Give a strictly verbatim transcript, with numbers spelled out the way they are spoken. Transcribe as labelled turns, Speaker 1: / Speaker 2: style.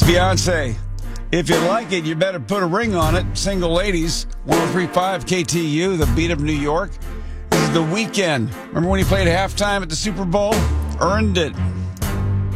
Speaker 1: Beyonce. If you like it, you better put a ring on it. Single ladies, one oh three point five K T U, the beat of New York. This is The Weeknd. Remember when he played halftime at the Super Bowl? Earned it.